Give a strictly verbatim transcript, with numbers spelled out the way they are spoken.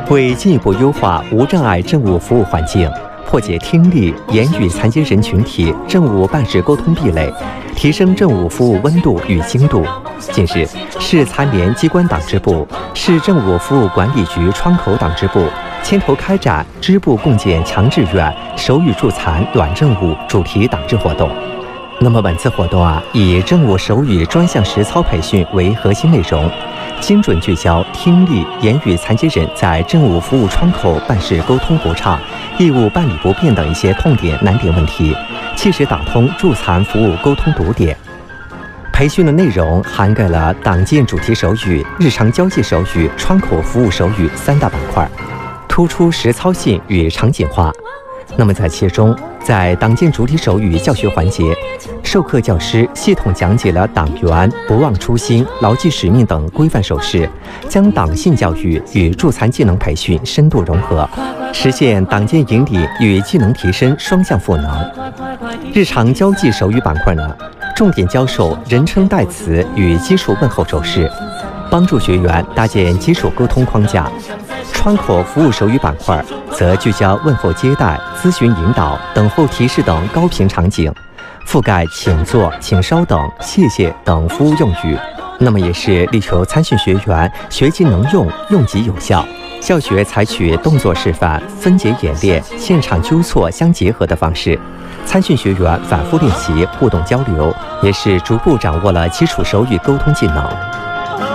为进一步优化无障碍政务服务环境，破解听力、言语残疾人群体政务办事沟通壁垒，提升政务服务温度与精度。近日，市残联机关党支部、市政务服务管理局窗口党支部牵头开展支部共建强志愿手语助残短任务主题党支活动。那么本次活动啊，以政务手语专项实操培训为核心内容，精准聚焦听力、言语残疾人在政务服务窗口办事沟通不畅、义务办理不便等一些痛点难点问题，切实打通助残服务沟通堵点。培训的内容涵盖了党建主题手语、日常交际手语、窗口服务手语三大板块，突出实操性与场景化。那么在其中，在党建主体手语教学环节，授课教师系统讲解了党员不忘初心、牢记使命等规范手势，将党性教育与助残技能培训深度融合，实现党建引领与技能提升双向赋能。日常交际手语板块呢，重点教授人称代词与基础问候手势，帮助学员搭建基础沟通框架。窗口服务手语板块则聚焦问候接待、咨询引导、等候提示等高频场景，覆盖请坐、请稍等、谢谢等服务用语。那么也是力求参训学员学即能用、用即有效。教学采取动作示范、分解演练、现场纠错相结合的方式，参训学员反复练习、互动交流，也是逐步掌握了基础手语沟通技能。